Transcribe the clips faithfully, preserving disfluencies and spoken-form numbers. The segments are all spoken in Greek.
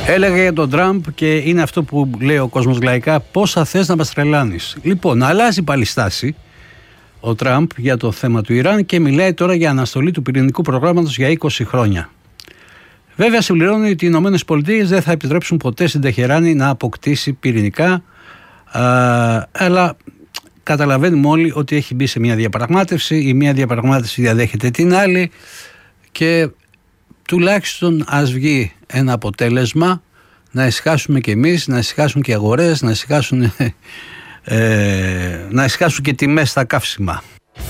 Έλεγα για τον Τραμπ και είναι αυτό που λέει ο κόσμος λαϊκά, πόσα θες να μας τρελάνεις. Λοιπόν, αλλάζει πάλι στάση ο Τραμπ για το θέμα του Ιράν και μιλάει τώρα για αναστολή του πυρηνικού προγράμματος για είκοσι χρόνια. Βέβαια συμπληρώνει ότι οι Ηνωμένες Πολιτείες δεν θα επιτρέψουν ποτέ στην Τεχεράνη να αποκτήσει πυρηνικά, α, αλλά καταλαβαίνουμε όλοι ότι έχει μπει σε μια διαπραγμάτευση, η μια διαπραγμάτευση διαδέχεται την άλλη και τουλάχιστον ας βγει ένα αποτέλεσμα, να ησυχάσουμε και εμείς, να ησυχάσουν και οι αγορές, να ησυχάσουν, ε, να ησυχάσουν και τιμές στα καύσιμα.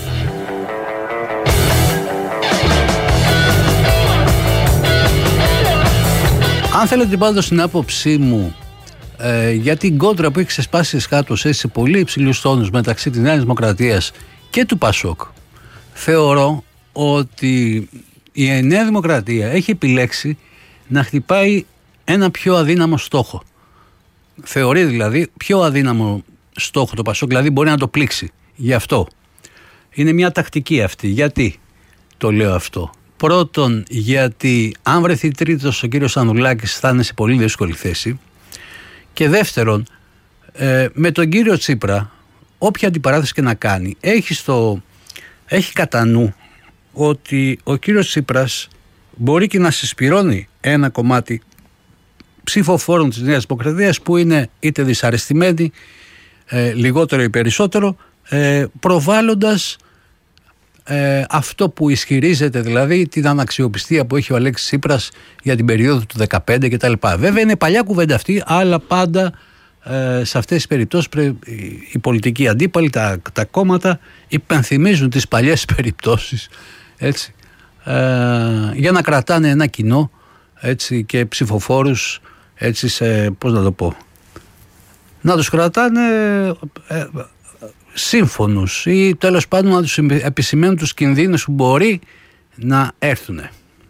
Αν θέλετε πάντως την άποψή μου ε, για την κόντρα που έχει ξεσπάσει εσχάτως σε πολύ υψηλούς τόνους μεταξύ της Νέας Δημοκρατίας και του Πασόκ, θεωρώ ότι η Νέα Δημοκρατία έχει επιλέξει να χτυπάει ένα πιο αδύναμο στόχο. Θεωρεί δηλαδή πιο αδύναμο στόχο το Πασόκ, δηλαδή μπορεί να το πλήξει. Γι' αυτό είναι μια τακτική αυτή. Γιατί το λέω αυτό? Πρώτον, γιατί αν βρεθεί τρίτος ο κύριος Ανδρουλάκης θα είναι σε πολύ δύσκολη θέση. Και δεύτερον, ε, με τον κύριο Τσίπρα, όποια αντιπαράθεση και να κάνει, έχει, στο, έχει κατά νου ότι ο κύριος Τσίπρας μπορεί και να συσπυρώνει ένα κομμάτι ψηφοφόρων της Νέας Δημοκρατίας που είναι είτε δυσαρεστημένοι, ε, λιγότερο ή περισσότερο, ε, προβάλλοντας ε, αυτό που ισχυρίζεται, δηλαδή την αναξιοπιστία που έχει ο Αλέξης Τσίπρας για την περίοδο του δεκαπέντε κτλ. Βέβαια είναι παλιά κουβέντα αυτή, αλλά πάντα ε, σε αυτές τις περιπτώσεις οι πολιτικοί αντίπαλοι, τα, τα κόμματα υπενθυμίζουν τις παλιές περιπτώσεις, έτσι, ε, για να κρατάνε ένα κοινό, έτσι, και ψηφοφόρους, έτσι, σε, πώς να το πω, να τους κρατάνε ε, σύμφωνους ή τέλος πάντων να τους επισημαίνουν τους κινδύνους που μπορεί να έρθουν.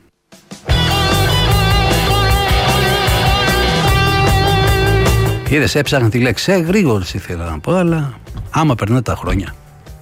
Είδες, έψαχνα τη λέξη, ε, γρήγορες ήθελα να πω, αλλά άμα περνά τα χρόνια.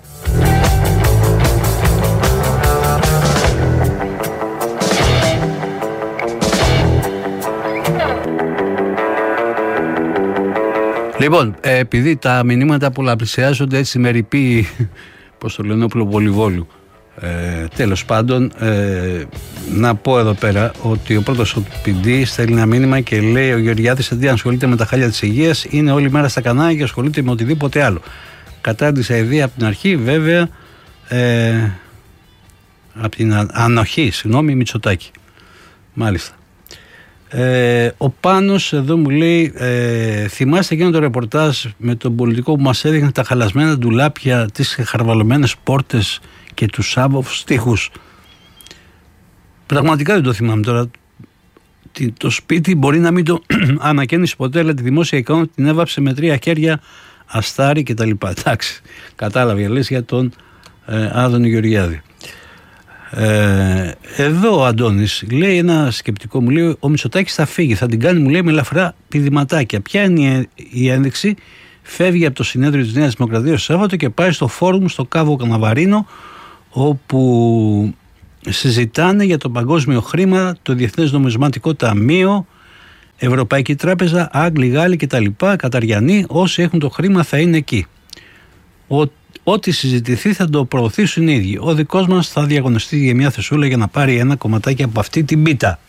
Λοιπόν, επειδή τα μηνύματα πολλαπλησιάζονται έτσι με ρηπή, πώς το λένε, όπλο πολυβόλου, ε, τέλος πάντων, ε, να πω εδώ πέρα ότι ο πρώτος ο πι ντι στέλνει ένα μήνυμα και λέει: ο Γεωργιάδης αντί να ασχολείται με τα χάλια της υγείας, είναι όλη μέρα στα κανάλια και ασχολείται με οτιδήποτε άλλο. Κατάρτισα ιδέα από την αρχή, βέβαια, ε, από την ανοχή, συγγνώμη, Μητσοτάκη. Μάλιστα. Ε, ο Πάνος εδώ μου λέει, ε, θυμάστε εκείνο το ρεπορτάζ με τον πολιτικό που μας έδειχνε τα χαλασμένα ντουλάπια, τις χαρβαλωμένες πόρτες και τους άμποφους τοίχους? Πραγματικά δεν το θυμάμαι τώρα. Το σπίτι μπορεί να μην το ανακαίνισε ποτέ, αλλά τη δημόσια εικόνα την έβαψε με τρία χέρια, αστάρι κτλ. Εντάξει, κατάλαβε, λες για τον ε, Άδωνη Γεωργιάδη. Ε, εδώ ο Αντώνης λέει ένα σκεπτικό, μου λέει: ο Μητσοτάκης θα φύγει, θα την κάνει, μου λέει, με ελαφρά πηδηματάκια. Ποια είναι η ένδειξη? Φεύγει από το συνέδριο της Νέας Δημοκρατίας το Σάββατο και πάει στο φόρουμ στο Κάβο Καναβαρίνο, όπου συζητάνε για το παγκόσμιο χρήμα, το Διεθνές Νομισματικό Ταμείο, Ευρωπαϊκή Τράπεζα, Άγγλοι, Γάλλοι κτλ. Καταριανοί, όσοι έχουν το χρήμα θα είναι εκεί. Ο Ό,τι συζητηθεί θα το προωθήσουν οι ίδιοι. Ο δικός μας θα διαγωνιστεί για μια θεσούλα για να πάρει ένα κομματάκι από αυτή την πίτα.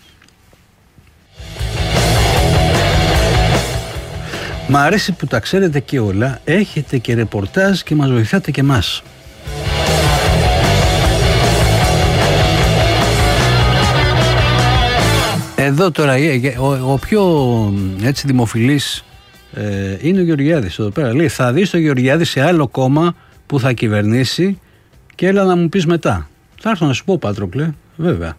Μ' αρέσει που τα ξέρετε και όλα. Έχετε και ρεπορτάζ και μας βοηθάτε και εμάς. Εδώ τώρα ο, ο πιο έτσι δημοφιλής ε, είναι ο Γεωργιάδης εδώ πέρα. Λέει: θα δεις το Γεωργιάδη σε άλλο κόμμα που θα κυβερνήσει και έλα να μου πεις μετά. Θα έρθω να σου πω, Πάτροκλε, βέβαια.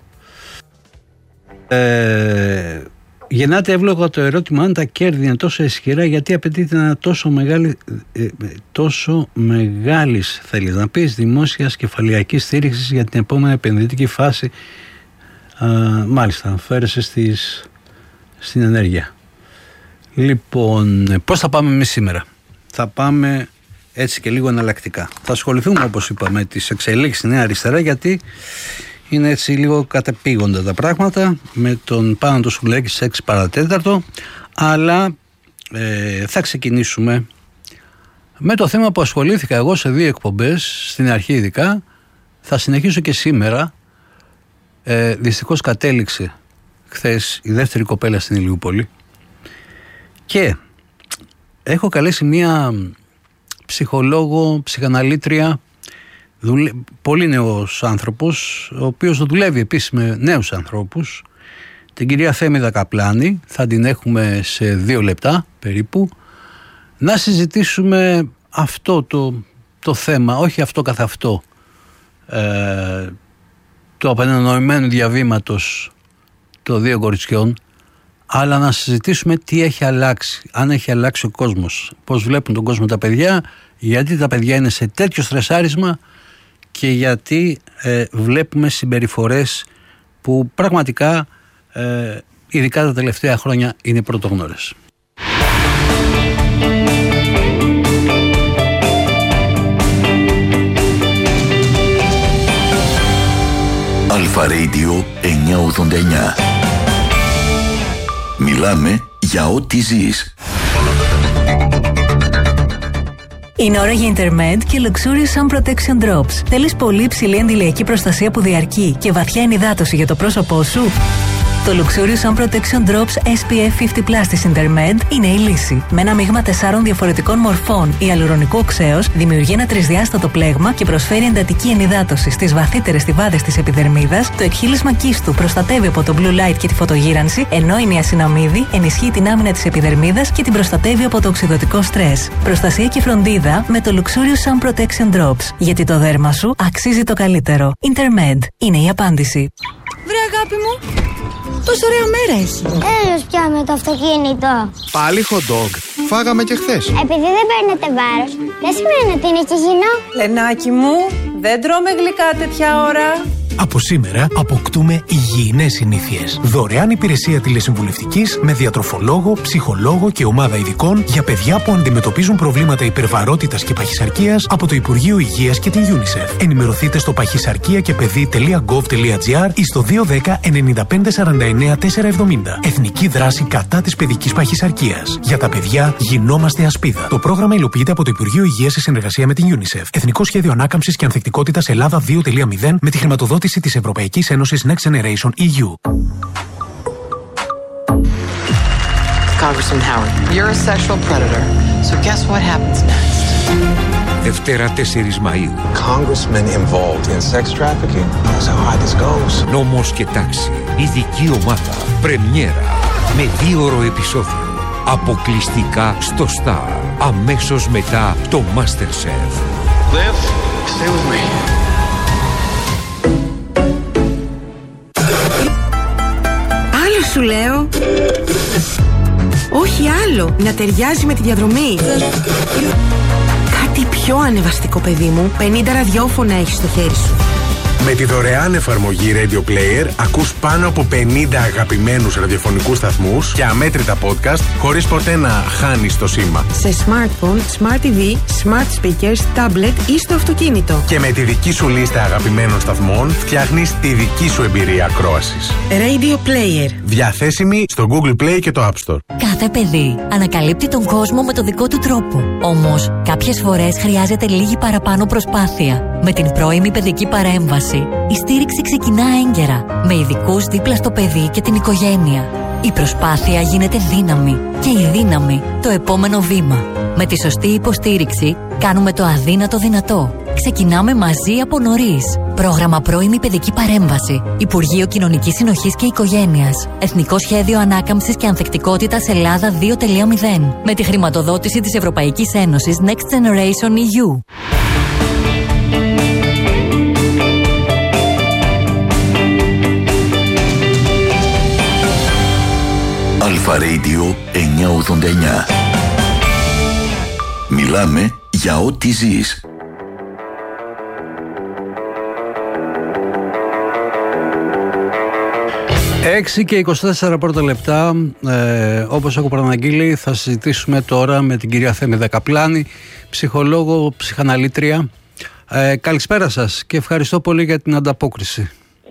Ε, γεννάται εύλογα το ερώτημα αν τα κέρδη είναι τόσο ισχυρά, γιατί απαιτείται ένα τόσο μεγάλη, ε, τόσο μεγάλης, θέλεις να πεις, δημόσιας κεφαλαιακής στήριξης για την επόμενη επενδυτική φάση. Α, μάλιστα, φέρεσαι στις, στην ενέργεια. Λοιπόν, πώς θα πάμε εμείς σήμερα? Θα πάμε έτσι και λίγο εναλλακτικά. Θα ασχοληθούμε, όπως είπαμε, με τις εξελίξεις στη Νέα Αριστερά, γιατί Είναι έτσι λίγο κατεπήγοντα τα πράγματα με τον Πάνο το Σκουλέκη στις έξι παρατέταρτο, αλλά ε, θα ξεκινήσουμε με το θέμα που ασχολήθηκα εγώ σε δύο εκπομπές, στην αρχή ειδικά, θα συνεχίσω και σήμερα. Ε, δυστυχώς κατέληξε χθες η δεύτερη κοπέλα στην Ηλιούπολη και έχω καλέσει μία ψυχολόγο, ψυχαναλήτρια, δουλε... πολύ νέος άνθρωπος, ο οποίος δουλεύει επίσης με νέους ανθρώπους, την κυρία Θέμηδα Καπλάνη. Θα την έχουμε σε δύο λεπτά περίπου, να συζητήσουμε αυτό το, το θέμα, όχι αυτό καθ' αυτό, ε, το απεννοημένου διαβήματος των δύο κοριτσιών, αλλά να συζητήσουμε τι έχει αλλάξει, αν έχει αλλάξει ο κόσμος, πώς βλέπουν τον κόσμο τα παιδιά, γιατί τα παιδιά είναι σε τέτοιο στρεσάρισμα και γιατί ε, βλέπουμε συμπεριφορές που πραγματικά ε, ειδικά τα τελευταία χρόνια είναι πρωτογνώρες. Αλφα Radio εννιακόσια ογδόντα εννιά. Μιλάμε για ό,τι ζεις. Είναι ώρα για Intermed και Luxurious Sun Protection Drops. Θέλεις πολύ υψηλή αντιλιακή προστασία που διαρκεί και βαθιά ενυδάτωση για το πρόσωπό σου? Το Luxurious Sun Protection Drops ες πι εφ πενήντα πλας της Intermed είναι η λύση. Με ένα μείγμα τεσσάρων διαφορετικών μορφών ιαλουρονικού οξέως δημιουργεί ένα τρισδιάστατο πλέγμα και προσφέρει εντατική ενυδάτωση στις βαθύτερες στιβάδες της επιδερμίδας. Το εκχύλισμα κύστου προστατεύει από το blue light και τη φωτογύρανση, ενώ η νιασιναμίδη ενισχύει την άμυνα της επιδερμίδας και την προστατεύει από το οξυδωτικό στρες. Προστασία και φροντίδα με το Luxurious Sun Protection Drops. Γιατί το δέρμα σου αξίζει το καλύτερο. Intermed είναι η απάντηση. Βρε αγάπη μου, τόσο ωραία μέρα έχει. Έλος πια με το αυτοκίνητο. Πάλι hot dog. Φάγαμε και χθες. Επειδή δεν παίρνετε βάρος, δεν σημαίνει ότι είναι και υγιεινό. Λενάκι μου, δεν τρώμε γλυκά τέτοια ώρα. Από σήμερα αποκτούμε υγιεινές συνήθειες. Δωρεάν υπηρεσία τηλεσυμβουλευτικής με διατροφολόγο, ψυχολόγο και ομάδα ειδικών για παιδιά που αντιμετωπίζουν προβλήματα υπερβαρότητας και παχυσαρκίας από το Υπουργείο Υγείας και την UNICEF. Ενημερωθείτε στο παχυσαρκία και παιδί τελεία γκοβ τελεία τζι άρ ή στο δύο ένα μηδέν εννιά πέντε σαράντα εννιά τετρακόσια εβδομήντα. Εθνική δράση κατά της παιδικής παχυσαρκίας. Για τα παιδιά γινόμαστε ασπίδα. Το πρόγραμμα υλοποιείται από το Υπουργείο Υγείας σε συνεργασία με την UNICEF. Εθνικό Σχέδιο Ανάκαμψης και Ανθεκτικότητας Ελλάδα δύο κόμμα μηδέν με τη χρηματοδότηση της Ευρωπαϊκής Ένωσης Next Generation ι γιου. Congressman Howard, you're a sexual predator. So guess what happens next? Δευτέρα τέσσερις Μαΐου. Congressmen involved in sex trafficking. That's how high this goes. Νόμος και τάξη. Ειδική ομάδα. Πρεμιέρα. Με δίωρο επεισόδιο. Αποκλειστικά στο Star. Αμέσως μετά το MasterChef. Liv, stay with me. Σου λέω. Όχι άλλο. Να ταιριάζει με τη διαδρομή. Κάτι πιο ανεβαστικό, παιδί μου. πενήντα ραδιόφωνα έχεις στο χέρι σου. Με τη δωρεάν εφαρμογή Radio Player ακούς πάνω από πενήντα αγαπημένους ραδιοφωνικούς σταθμούς και αμέτρητα podcast χωρίς ποτέ να χάνεις το σήμα. Σε smartphone, smart τι βι, smart speakers, tablet ή στο αυτοκίνητο. Και με τη δική σου λίστα αγαπημένων σταθμών φτιάχνεις τη δική σου εμπειρία ακρόασης. Radio Player. Διαθέσιμη στο Google Play και το App Store. Κάθε παιδί ανακαλύπτει τον κόσμο με το δικό του τρόπο. Όμως, κάποιες φορές χρειάζεται λίγη παραπάνω προσπάθεια. Με την πρώιμη παιδική παρέμβαση, η στήριξη ξεκινά έγκαιρα, με ειδικούς δίπλα στο παιδί και την οικογένεια. Η προσπάθεια γίνεται δύναμη και η δύναμη το επόμενο βήμα. Με τη σωστή υποστήριξη κάνουμε το αδύνατο δυνατό. Ξεκινάμε μαζί από νωρίς. Πρόγραμμα πρώιμη παιδική παρέμβαση. Υπουργείο Κοινωνικής Συνοχής και Οικογένειας. Εθνικό Σχέδιο Ανάκαμψης και Ανθεκτικότητας Ελλάδα δύο κόμμα μηδέν. Με τη χρηματοδότηση της Ευρωπαϊκής Ένωσης Next Generation ι γιου. Αλφα Radio εννιακόσια ογδόντα εννιά. Μιλάμε για ό,τι ζεις. έξι και είκοσι τέσσερα πρώτα λεπτά, ε, όπως έχω προαναγγείλει, θα συζητήσουμε τώρα με την κυρία Θέμηδα Καπλάνη, ψυχολόγο, ψυχαναλήτρια. Ε, καλησπέρα σας και ευχαριστώ πολύ για την ανταπόκριση.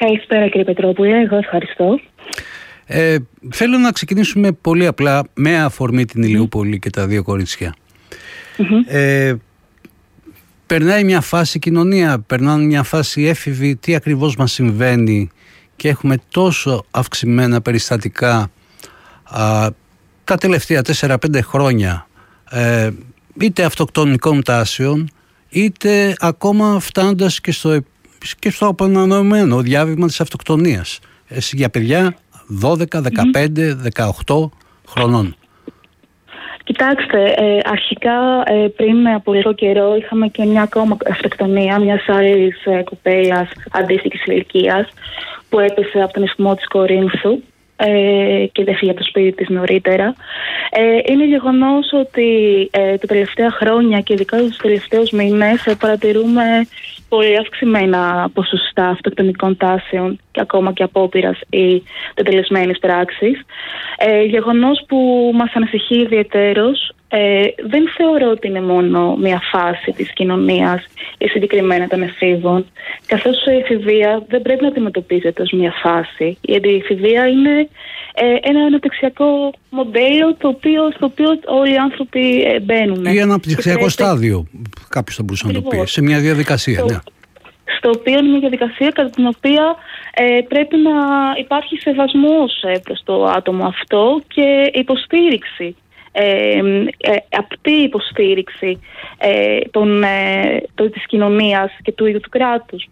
Καλησπέρα κύριε Πετρόπουλε, εγώ ευχαριστώ. Ε, θέλω να ξεκινήσουμε πολύ απλά με αφορμή την Ηλιούπολη και τα δύο κορίτσια. Mm-hmm. Ε, περνάει μια φάση κοινωνία, περνάνε μια φάση έφηβη, τι ακριβώς μας συμβαίνει και έχουμε τόσο αυξημένα περιστατικά α, τα τελευταία τέσσερα πέντε χρόνια, ε, είτε αυτοκτονικών τάσεων, είτε ακόμα φτάνοντας και στο, και στο απανανεωμένο διάβημα της αυτοκτονίας. Ε, για παιδιά δώδεκα, δεκαπέντε, δεκαοκτώ χρονών. Κοιτάξτε, ε, αρχικά ε, πριν από λίγο καιρό είχαμε και μια ακόμα αυτοκτονία μιας άλλης ε, κοπέλας αντίστοιχης ηλικίας που έπεσε από τον ισθμό της Κορίνθου ε, και δεν φύγε από το σπίτι της νωρίτερα. Ε, είναι γεγονός ότι ε, τα τελευταία χρόνια και ειδικά τους τελευταίους μήνες ε, παρατηρούμε πολύ αυξημένα ποσοστά αυτοκτονικών τάσεων και ακόμα και απόπειρας ή τετελεσμένης πράξης. Ε, γεγονός που μας ανησυχεί ιδιαιτέρως. Ε, δεν θεωρώ ότι είναι μόνο μια φάση της κοινωνίας ή συγκεκριμένα των εφήβων, καθώς η εφηβεία δεν πρέπει να αντιμετωπίζεται ως μια φάση. Η εφηβεία είναι ε, ένα αναπτυξιακό μοντέλο το οποίο, στο οποίο όλοι οι άνθρωποι ε, μπαίνουν. Ή ένα αναπτυξιακό πρέπει... στάδιο, κάποιος θα μπορούσε να το πει, σε μια διαδικασία. Στο, ναι. στο οποίο είναι μια διαδικασία κατά την οποία ε, πρέπει να υπάρχει σεβασμός ε, προς το άτομο αυτό και υποστήριξη. Ε, ε, απτή υποστήριξη ε, των, ε, το, της κοινωνίας και του ίδιου του κράτους.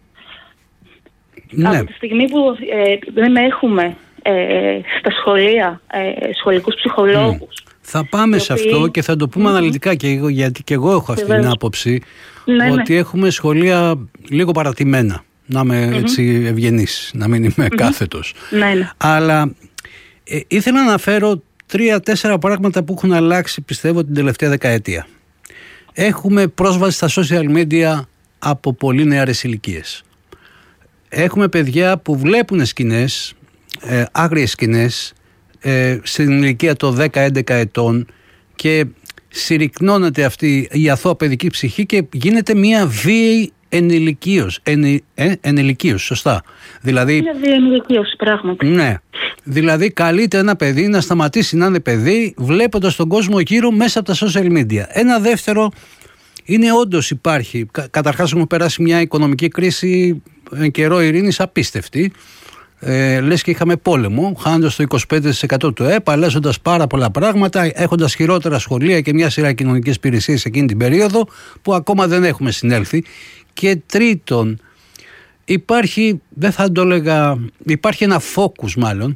Ναι. Από τη στιγμή που ε, δεν έχουμε ε, στα σχολεία ε, σχολικούς ψυχολόγους. Mm. Θα πάμε σε οποίοι... αυτό και θα το πούμε mm-hmm. αναλυτικά και εγώ, γιατί και εγώ έχω αυτή Βεβαίως. την άποψη ναι, ότι ναι. έχουμε σχολεία λίγο παρατημένα. Να είμαι mm-hmm. έτσι ευγενής, να μην είμαι mm-hmm. κάθετος. Ναι, ναι. Αλλά ε, ήθελα να αναφέρω τρία-τέσσερα πράγματα που έχουν αλλάξει, πιστεύω, την τελευταία δεκαετία. Έχουμε πρόσβαση στα social media από πολύ νεαρές ηλικίες. Έχουμε παιδιά που βλέπουν σκηνές, ε, άγριες σκηνές, ε, στην ηλικία των δέκα έντεκα ετών και συρρυκνώνεται αυτή η αθώα παιδική ψυχή και γίνεται μια βίαιη ενηλικίωση. Ενη, ε, ενηλικίωση, σωστά. Δηλαδή, είναι βίαιη ενηλικίωση, πράγματι. Ναι. Δηλαδή καλείται ένα παιδί να σταματήσει να είναι παιδί βλέποντας τον κόσμο γύρω μέσα από τα social media. Ένα δεύτερο είναι όντως υπάρχει. Καταρχάς έχουμε περάσει μια οικονομική κρίση εν καιρό ειρήνης απίστευτη. Ε, λες και είχαμε πόλεμο, χάνοντας το είκοσι πέντε τοις εκατό του ΕΠ, αλλάζοντας πάρα πολλά πράγματα, έχοντας χειρότερα σχολεία και μια σειρά κοινωνικές υπηρεσίες εκείνη την περίοδο που ακόμα δεν έχουμε συνέλθει. Και τρίτον, υπάρχει, δεν θα το έλεγα, υπάρχει ένα focus μάλλον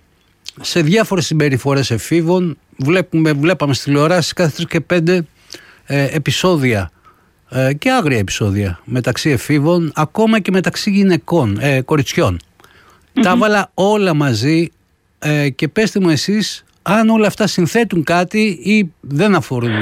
σε διάφορες συμπεριφορές εφήβων. Βλέπουμε, βλέπαμε στις τηλεοράσεις κάθε τρεις και πέντε ε, επεισόδια ε, και άγρια επεισόδια μεταξύ εφήβων, ακόμα και μεταξύ γυναικών, ε, κοριτσιών. Mm-hmm. Τα βάλα όλα μαζί ε, και πέστε μου εσείς αν όλα αυτά συνθέτουν κάτι ή δεν αφορούν.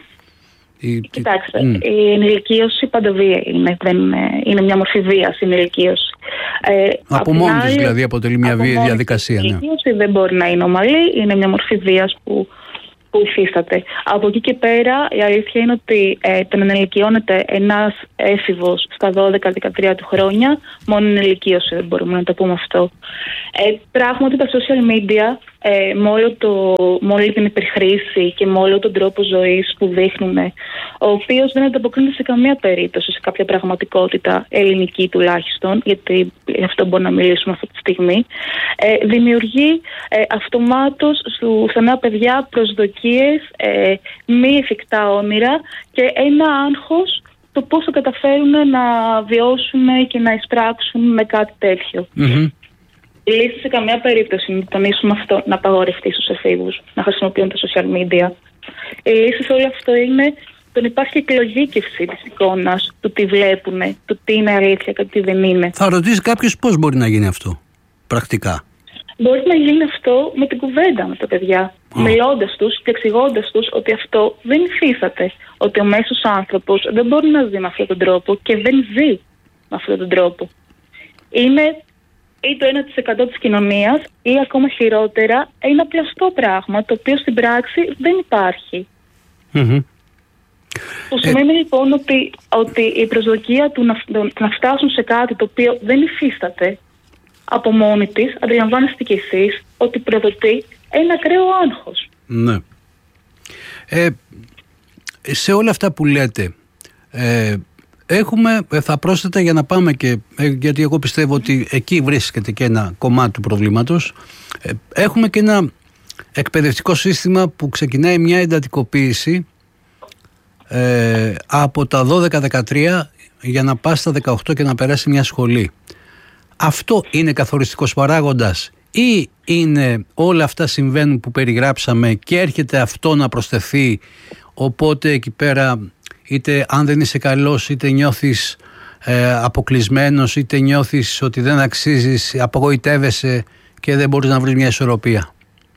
Κοιτάξτε, mm. η ενηλικίωση παντοβία είναι, δεν είναι μια μορφή βίας η ενηλικίωση. Ε, από μόνη της δηλαδή αποτελεί μια βία διαδικασία. Η ενηλικίωση ναι. δεν μπορεί να είναι ομαλή, είναι μια μορφή βίας που, που υφίσταται. Από εκεί και πέρα η αλήθεια είναι ότι ε, τον ενηλικιώνεται ένας έφηβος στα δώδεκα δεκατρία του χρόνια, μόνο ενηλικίωση δεν μπορούμε να το πούμε αυτό. Ε, πράγματι τα social media Ε, με, όλο το, με όλη την υπερχρήση και με όλο τον τρόπο ζωής που δείχνουν, ο οποίος δεν ανταποκρίνεται σε καμία περίπτωση σε κάποια πραγματικότητα ελληνική τουλάχιστον, γιατί γι' αυτό μπορούμε να μιλήσουμε αυτή τη στιγμή, ε, δημιουργεί ε, αυτομάτως στου, στα νέα παιδιά προσδοκίες, ε, μη εφικτά όνειρα και ένα άγχος το πώς θα καταφέρουν να βιώσουν και να εισπράξουν με κάτι τέτοιο. Mm-hmm. Η λύση σε καμία περίπτωση, να τονίσουμε αυτό, να απαγορευτεί στους εφήβους να χρησιμοποιούν τα social media. Η λύση σε όλο αυτό είναι το να υπάρχει εκλογήκευση της εικόνας, του τι βλέπουν, του τι είναι αλήθεια και τι δεν είναι. Θα ρωτήσει κάποιος πώς μπορεί να γίνει αυτό, πρακτικά. Μπορεί να γίνει αυτό με την κουβέντα με τα παιδιά, oh. μιλώντας τους και εξηγώντας τους ότι αυτό δεν υφίσταται, ότι ο μέσος άνθρωπος δεν μπορεί να ζει με αυτόν τον τρόπο και δεν ζει με αυτόν τον τρόπο. Είναι ή το ένα τοις εκατό της κοινωνίας ή ακόμα χειρότερα ένα πλαστό πράγμα το οποίο στην πράξη δεν υπάρχει. Mm-hmm. Που σημαίνει ε... λοιπόν ότι, ότι η προσδοκία του να, να φτάσουν σε κάτι το οποίο δεν υφίσταται από μόνη της, αντιλαμβάνεστε κι εσείς, ότι προδοτεί ένα ακραίο άγχος. Ναι. Ε, σε όλα αυτά που λέτε, ε, έχουμε, θα πρόσθετα για να πάμε και, ε, γιατί εγώ πιστεύω ότι εκεί βρίσκεται και ένα κομμάτι του προβλήματος, ε, έχουμε και ένα εκπαιδευτικό σύστημα που ξεκινάει μια εντατικοποίηση ε, από τα δώδεκα δεκατρία για να πας στα δεκαοκτώ και να περάσει μια σχολή. Αυτό είναι καθοριστικός παράγοντας ή είναι όλα αυτά συμβαίνουν που περιγράψαμε και έρχεται αυτό να προσθεθεί, οπότε εκεί πέρα είτε αν δεν είσαι καλός είτε νιώθεις ε, αποκλεισμένος είτε νιώθεις ότι δεν αξίζεις, απογοητεύεσαι και δεν μπορείς να βρεις μια ισορροπία?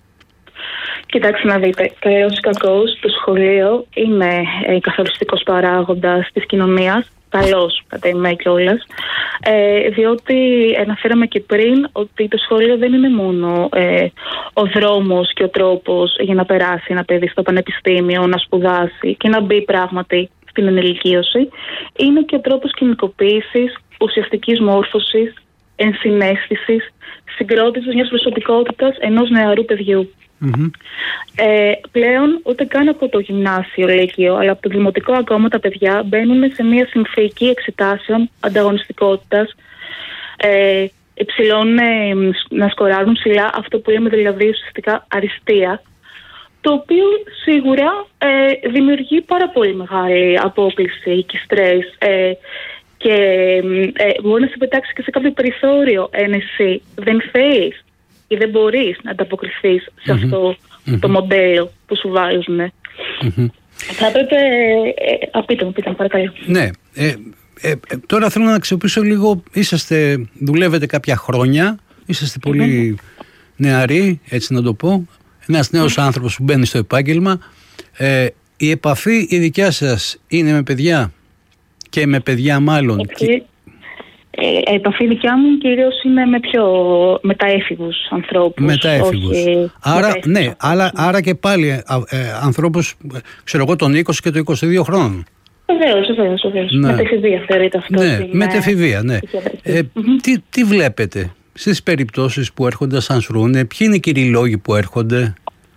Κοιτάξτε να δείτε, καλός ή κακός, το σχολείο είναι ε, καθοριστικός παράγοντας της κοινωνίας, καλός κατά εμέ κιόλας, ε, διότι αναφέραμε και πριν ότι το σχολείο δεν είναι μόνο ε, ο δρόμος και ο τρόπος για να περάσει ένα παιδί στο πανεπιστήμιο, να σπουδάσει και να μπει πράγματι στην ενηλικίωση, είναι και ο τρόπος κοινικοποίησης, ουσιαστικής μόρφωσης, ενσυναίσθησης, συγκρότησης μιας προσωπικότητας ενός νεαρού παιδιού. Mm-hmm. Ε, πλέον ούτε καν από το γυμνάσιο, λύκειο, αλλά από το δημοτικό ακόμα τα παιδιά μπαίνουν σε μια συνθήκη εξετάσεων ανταγωνιστικότητας, ε, υψηλών, ε, να σκοράρουν ψηλά, αυτό που λέμε δηλαδή ουσιαστικά αριστεία, το οποίο σίγουρα ε, δημιουργεί πάρα πολύ μεγάλη απόκληση και στρες ε, και ε, μπορεί να σε πετάξει και σε κάποιο περιθώριο, εν εσύ δεν θέλεις ή δεν μπορείς να ανταποκριθείς σε mm-hmm. αυτό mm-hmm. το μοντέλο που σου βάζουν. Mm-hmm. Θα έπρεπε... Ε, α, πείτε μου, πείτε μου, παρακαλώ. Ναι. Ε, ε, ε, τώρα θέλω να αξιοποιήσω λίγο... Είσαστε, δουλεύετε κάποια χρόνια, είσαστε πολύ mm-hmm. νεαροί, έτσι να το πω. Ένας νέος mm-hmm. άνθρωπος που μπαίνει στο επάγγελμα. Ε, η επαφή η δικιά σας είναι με παιδιά και με παιδιά μάλλον... Okay. Και... Ε, επαφή δικιά μου κυρίως είναι με, πιο, με τα έφηβους ανθρώπους. Με τα έφηβους. Όχι, άρα, με τα ναι, άρα, άρα και πάλι ε, ε, ανθρώπους, ξέρω εγώ, των είκοσι και των είκοσι δύο χρόνων. Βεβαίως, βεβαίως, βεβαίως. Ναι. Μετεφηβεία θεωρείται αυτό. Ναι, μετεφηβεία, ναι. Ε, mm-hmm. τι, τι βλέπετε στις περιπτώσεις που έρχονται σαν σρούνε, ποιοι είναι οι κύριοι λόγοι που έρχονται?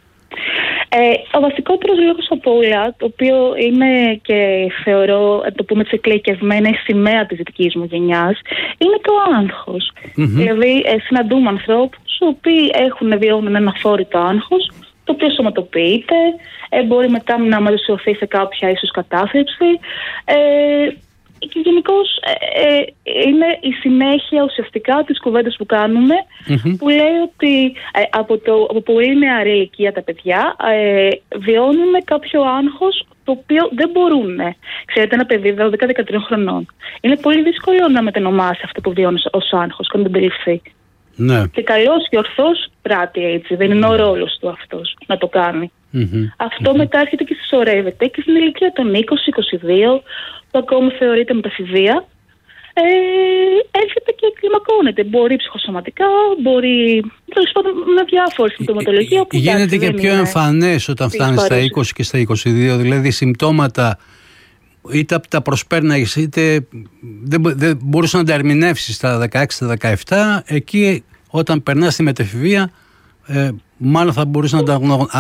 Ε, ο βασικότερος λόγος από όλα, το οποίο είναι και θεωρώ, το πούμε έτσι εκλεκευμένα, η σημαία της δικής μου γενιάς, είναι το άγχος. Mm-hmm. Δηλαδή, ε, συναντούμε ανθρώπους οι οποίοι έχουν βιώνουν ένα φόρητο άγχος, το οποίο σωματοποιείται, ε, μπορεί μετά να μετουσιωθεί σε κάποια ίσως κατάθλιψη. Ε, Και γενικώς ε, ε, είναι η συνέχεια ουσιαστικά της κουβέντας που κάνουμε, mm-hmm. που λέει ότι ε, από, το, από πολύ νεαρή ηλικία τα παιδιά ε, βιώνουν κάποιο άγχος το οποίο δεν μπορούν. Ξέρετε, ένα παιδί δώδεκα δεκατρία χρονών είναι πολύ δύσκολο να μετανομάσει αυτό που βιώνει ως άγχος και να τον αντιληφθεί. Ναι. Και καλώς και ορθώς πράττει έτσι, δεν είναι ο ρόλος του αυτός να το κάνει. Mm-hmm. Αυτό mm-hmm. μετά έρχεται και συσσωρεύεται και στην ηλικία των είκοσι είκοσι δύο, που ακόμα θεωρείται μεταφηβεία, ε, έρχεται και κλιμακώνεται. Μπορεί ψυχοσωματικά, μπορεί τέλος πάντων με διάφορες συμπτωματολογίες. Γίνεται και πιο είναι εμφανές όταν φτάνει στα είκοσι και στα είκοσι δύο, δηλαδή συμπτώματα είτε τα προσπέρναγες είτε δεν, δεν μπορούσε να τα ερμηνεύσεις στα δεκαέξι, στα δεκαεπτά, εκεί όταν περνάς στη μετεφηβεία ε, μάλλον θα μπορούσε να τα